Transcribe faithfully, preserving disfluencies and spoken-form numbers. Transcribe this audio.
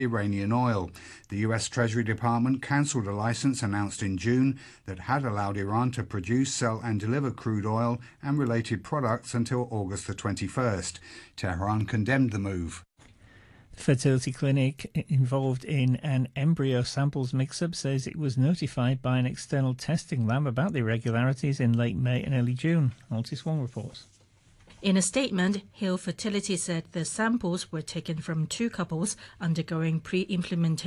Iranian oil. The U S Treasury Department cancelled a license announced in June that had allowed Iran to produce, sell and deliver crude oil and related products until August the twenty-first. Tehran condemned the move. The fertility clinic involved in an embryo samples mix-up says it was notified by an external testing lab about the irregularities in late May and early June. Altis Wong reports. In a statement, Hill Fertility said the samples were taken from two couples undergoing pre-implantation